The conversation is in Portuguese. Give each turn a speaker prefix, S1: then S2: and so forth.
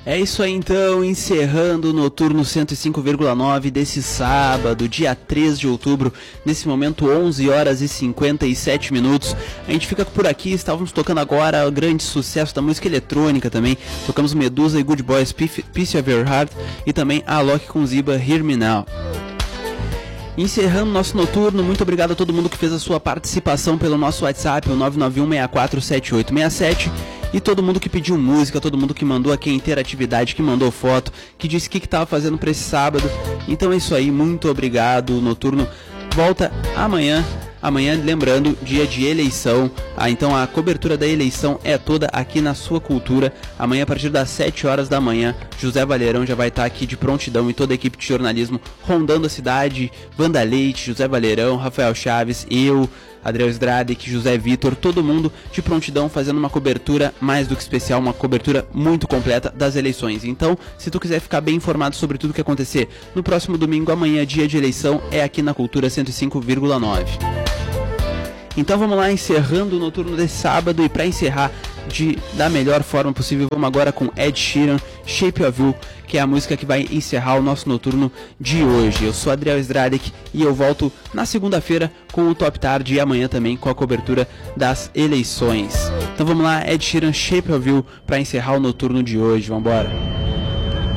S1: É isso aí então, encerrando o Noturno 105,9 desse sábado, dia 3 de outubro, nesse momento 11 horas e 57 minutos. A gente fica por aqui, estávamos tocando agora o grande sucesso da música eletrônica também. Tocamos Medusa e Good Boys, Piece of Your Heart, e também Alok com Ziba, Hear Me Now. Encerrando nosso noturno, muito obrigado a todo mundo que fez a sua participação pelo nosso WhatsApp, o 991647867. E todo mundo que pediu música, todo mundo que mandou aqui a interatividade, que mandou foto, que disse o que estava fazendo para esse sábado. Então é isso aí, muito obrigado. O Noturno volta amanhã. Amanhã, lembrando, dia de eleição. Então a cobertura da eleição é toda aqui na Sua Cultura. Amanhã, a partir das 7 horas da manhã, José Valerão já vai estar aqui de prontidão e toda a equipe de jornalismo rondando a cidade. Wanda Leite, José Valerão, Rafael Chaves, eu, Adriel Stradek, José Vitor, todo mundo de prontidão fazendo uma cobertura mais do que especial, uma cobertura muito completa das eleições. Então, se tu quiser ficar bem informado sobre tudo que acontecer no próximo domingo, amanhã, dia de eleição, é aqui na Cultura 105,9. Então vamos lá, encerrando o Noturno desse sábado, e para encerrar da melhor forma possível, vamos agora com Ed Sheeran, Shape of You, que é a música que vai encerrar o nosso Noturno de hoje. Eu sou Adriel Stradek e eu volto na segunda-feira com o Top Tarde e amanhã também com a cobertura das eleições. Então vamos lá, Ed Sheeran, Shape of You, para encerrar o Noturno de hoje. Vambora!